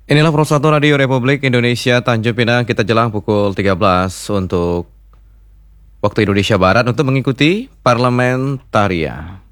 Inilah Pro 1 Radio Republik Indonesia Tanjung Pinang. Kita jelang pukul 13 untuk waktu Indonesia Barat untuk mengikuti Parlementarian.